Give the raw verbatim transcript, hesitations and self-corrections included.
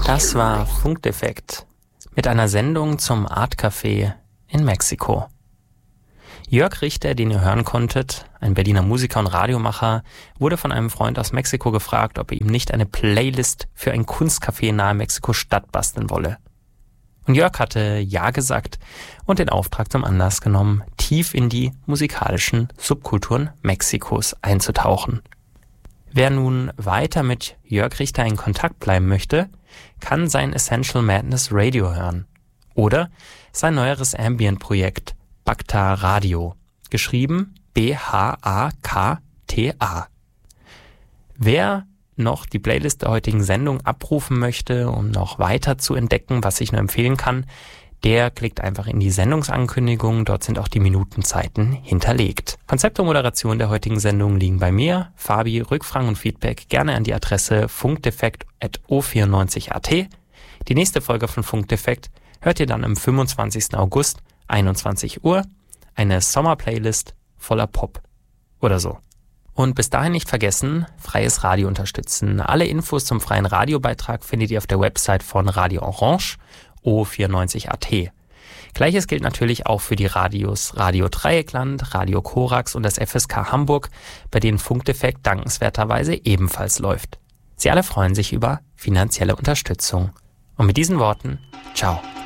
Das war Funkdefekt mit einer Sendung zum Art Café in Mexiko. Jörg Richter, den ihr hören konntet, ein Berliner Musiker und Radiomacher, wurde von einem Freund aus Mexiko gefragt, ob er ihm nicht eine Playlist für ein Kunstcafé nahe Mexiko-Stadt basteln wolle. Und Jörg hatte ja gesagt und den Auftrag zum Anlass genommen, tief in die musikalischen Subkulturen Mexikos einzutauchen. Wer nun weiter mit Jörg Richter in Kontakt bleiben möchte, kann sein Essential Madness Radio hören oder sein neueres Ambient-Projekt Bhakta Radio, geschrieben B H A K T A. Wer noch die Playlist der heutigen Sendung abrufen möchte, um noch weiter zu entdecken, was ich nur empfehlen kann, der klickt einfach in die Sendungsankündigung, dort sind auch die Minutenzeiten hinterlegt. Konzept und Moderation der heutigen Sendung liegen bei mir, Fabi. Rückfragen und Feedback gerne an die Adresse funkdefekt at o vierundneunzig punkt a t. Die nächste Folge von Funkdefekt hört ihr dann am fünfundzwanzigsten August, einundzwanzig Uhr, eine Sommerplaylist voller Pop oder so. Und bis dahin nicht vergessen, freies Radio unterstützen. Alle Infos zum freien Radiobeitrag findet ihr auf der Website von Radio Orange, o vierundneunzig punkt a t. Gleiches gilt natürlich auch für die Radios Radio Dreieckland, Radio Korax und das F S K Hamburg, bei denen Funkdefekt dankenswerterweise ebenfalls läuft. Sie alle freuen sich über finanzielle Unterstützung. Und mit diesen Worten, ciao.